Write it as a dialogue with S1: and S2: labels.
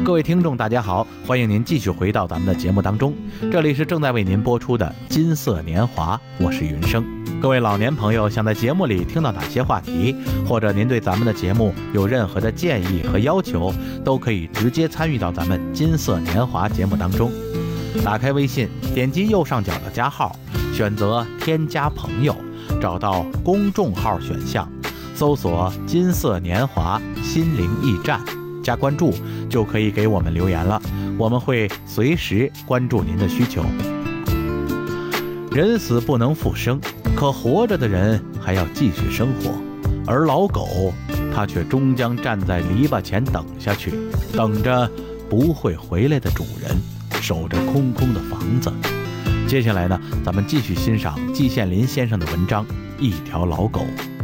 S1: 各位听众大家好，欢迎您继续回到咱们的节目当中，这里是正在为您播出的金色年华，我是云生。各位老年朋友想在节目里听到哪些话题，或者您对咱们的节目有任何的建议和要求，都可以直接参与到咱们金色年华节目当中。打开微信，点击右上角的加号，选择添加朋友，找到公众号选项，搜索金色年华心灵驿站，加关注就可以给我们留言了，我们会随时关注您的需求。人死不能复生，可活着的人还要继续生活，而老狗它却终将站在篱笆前等下去，等着不会回来的主人，守着空空的房子。接下来呢，咱们继续欣赏季羡林先生的文章《一条老狗》。